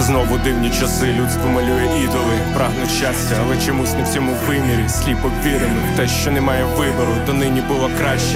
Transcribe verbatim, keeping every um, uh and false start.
Знову дивні часи, людство малює ідоли, прагнуть щастя, але чомусь не в цьому вимірі. Сліпо віримо в те, що немає вибору, донині було краще.